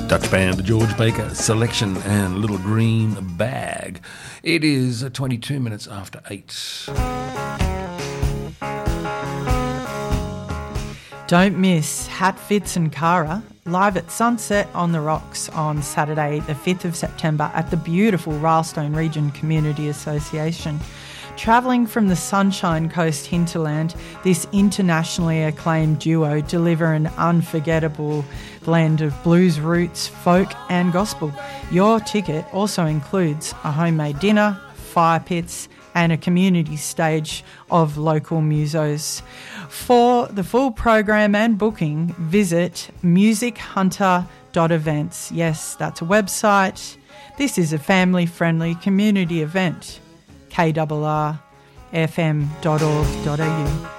Dutch band, the George Baker Selection and Little Green Bag. It is 22 minutes after 8. Don't miss Hat Fitz and Cara live at Sunset on the Rocks on Saturday the 5th of September at the beautiful Rylestone Region Community Association. Travelling from the Sunshine Coast hinterland, this internationally acclaimed duo deliver an unforgettable blend of blues roots, folk and gospel. Your ticket also includes a homemade dinner, fire pits and a community stage of local musos. For the full program and booking, visit musichunter.events. Yes, that's a website. This is a family-friendly community event. KRRFM.org.au.